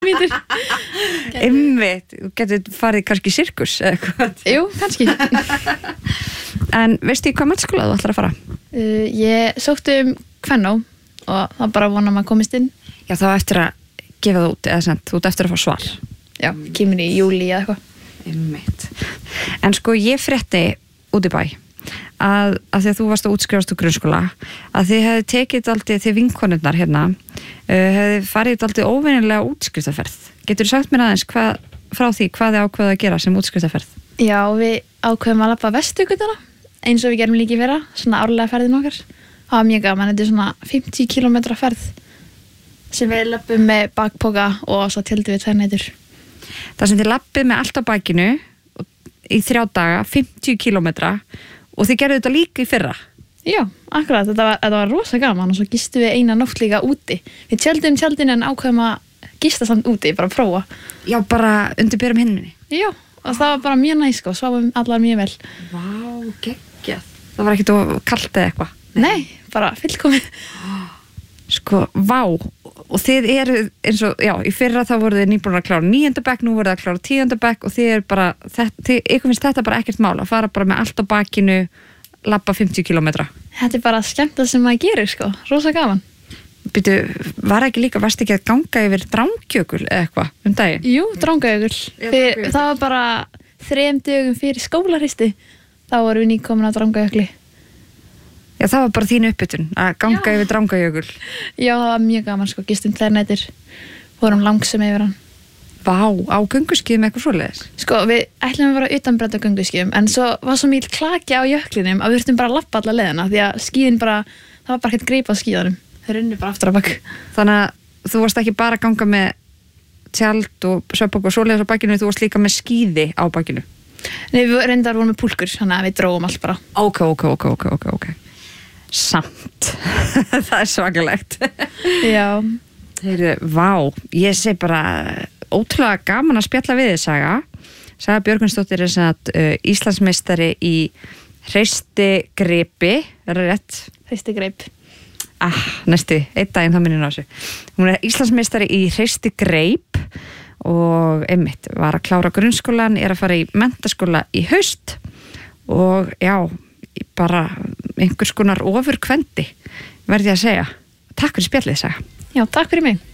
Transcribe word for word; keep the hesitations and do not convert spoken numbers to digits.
mínútur. Einmitt, þú getur farið kannski í sirkus eða eitthvað. Jú, kannski. En veistu í hvað mennskóla þú ætlar að fara? Uh, ég sótti um Kvennó og það bara vona maður komist inn. Já, þá eftir að gefa það út eða sent, þú ert eftir að fá svar. Já, kemur í júlí eða eitthvað. Einmitt. En sko ég frétti út í bæ að, að því að þú varst að útskrifast úr grunnskóla að þið hefði tekið daldið þið vinkonurnar hérna uh, hefði farið daldið óvenjulega útskriftaferð. Getur þú sagt mér aðeins hvað, frá því hvað þið ákveðu að gera sem útskriftaferð? Já, við ákveðum að labba Vesturgötuna eins og við gerum líka í fyrra, svona árlega ferðin okkar. Það var mjög gaman, þetta er svona fimmtíu kílómetra ferð sem við labbum með bakpoka og svo tjöldum við tvær nætur. Það sem þið labbið með allt á bakinu í þrjá daga, fimmtíu kílómetra og þið gerðu þetta líka í fyrra. Já, akkurat, þetta var, þetta var rosa gaman og svo gistum við eina nótt líka úti. Við tjöldum tjöldin en ákveðum að gista samt úti, bara að prófa. Já, bara undir byrjum himninni. Já, og það var bara mjög næsk og sváum allar mjög vel. Vá, geggjað. Það var ekkert of kalt eða eitthvað? Nei, bara fullkomið. Sko, vá, og þið eru eins og, já, í fyrra þá voru þið nýbúin að klára níunda bekk, nú voru þið að klára tíunda bekk og þið er bara, þið, ykkur finnst þetta bara ekkert mál, að fara bara með allt á bakinu, labba fimmtíu kílómetra. Þetta er bara skemmt það sem maður gerir, sko, rosa gaman. Býtu, var ekki líka, varst ekki að ganga yfir Drangajökul eða eitthvað um daginn? Jú, Drangajökul. Það var bara þrem dögum fyrir skólahristi, þá vorum við nýkomin á Drangajökli. Já, það var bara þín uppbytun, að ganga Já. Yfir Drangajökul. Já, það var mjög gaman, sko, gistum tvær nætur, vorum langsum yfir hann. Vá, á gönguskíðum eitthvað svoleiðis? Sko, við ætlum að vera utanbrett á gönguskíðum, en svo var svo mikil klaki á jöklinum að við þurftum bara að lappa alla leiðina, því að skíðin bara, það var bara ekkert greip á skíðanum. Þau runnu bara aftur á bak. Þannig að þú varst ekki bara að ganga með tjald og svefnpoka og svoleiðis á bakinu, þú varst líka með skíði á bakinu? Nei, við reyndar vorum með púlkur, þannig að við drógum allt bara. Ok, ok, ok, ok, ok, ok. Samt. Það er svakalegt. Já. Heyrðu, vá, ég segi bara ótrúlega gaman að spjalla við þið, Saga. Saga Björgvinsdóttir er sem að uh, Íslandsmeistari í hreistigripi, er það rétt? Hreistigrip. Ah, næstu, einn daginn það minnir á þessu. Hún er Íslandsmeistari í hreistigrip og einmitt var að klára grunnskólan, er að fara í menntaskóla í haust og já, bara einhvers konar ofurkvendi, verði ég að segja. Takk fyrir spjallið, Saga. Já, takk fyrir mig.